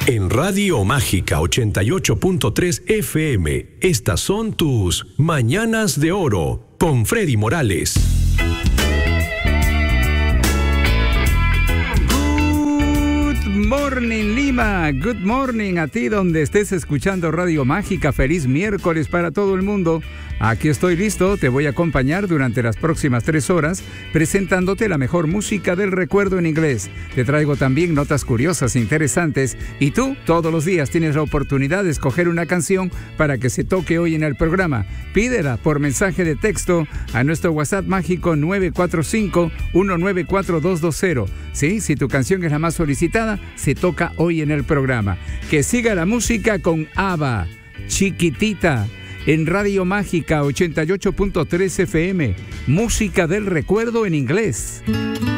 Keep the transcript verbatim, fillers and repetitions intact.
En Radio Mágica ochenta y ocho punto tres F M, estas son tus Mañanas de Oro con Freddy Morales. Good morning, Lima. Good morning a ti donde estés escuchando Radio Mágica. Feliz miércoles para todo el mundo. Aquí estoy listo, te voy a acompañar durante las próximas tres horas presentándote la mejor música del recuerdo en inglés. Te traigo también notas curiosas, interesantes y tú todos los días tienes la oportunidad de escoger una canción para que se toque hoy en el programa. Pídela por mensaje de texto a nuestro WhatsApp mágico nueve cuatro cinco, uno nueve cuatro, dos dos cero. Sí, si tu canción es la más solicitada, se toca hoy en el programa. Que siga la música con ABBA, Chiquitita. En Radio Mágica ochenta y ocho punto tres F M, música del recuerdo en inglés.